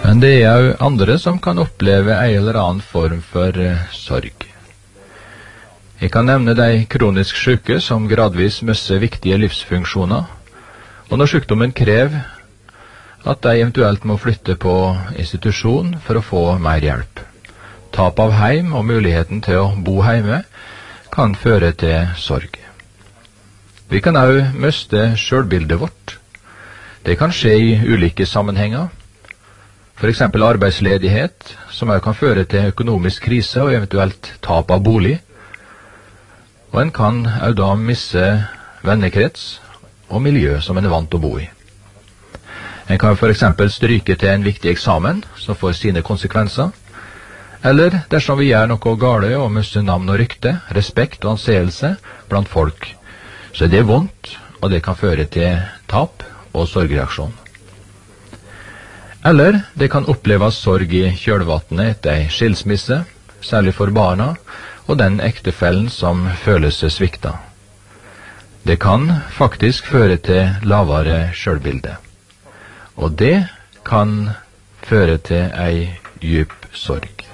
Men det er jo andre som kan oppleve en eller annen form for sorg. Jeg kan nevne de kronisk syke som gradvis mister viktige livsfunksjoner, og når sykdommen krever at de eventuelt må flytte på institusjon for å få mer hjelp. Tap av heim og muligheten til å bo hjemme kan føre til sorg. Vi kan også miste selvbildet vårt. Det kan skje i ulike sammenhenger. For eksempel arbeidsledighet, som også kan føre til økonomisk krise og eventuelt tap av bolig. Og en kan også da miste vennekrets og miljø som en er vant til å bo i. En kan for eksempel stryke til en viktig eksamen som får sine konsekvenser. Eller dersom vi gjør noe gale og mister navn og rykte, respekt og anseelse blant folk, så er det vondt, og det kan føre til tap og sorgreaksjon. Eller det kan oppleves sorg i kjølvannet etter en skilsmisse, særlig for barna og den ektefellen som føler seg svikta. Det kan faktisk føre til lavere selvbilde, og det kan føre til ei djup sorg.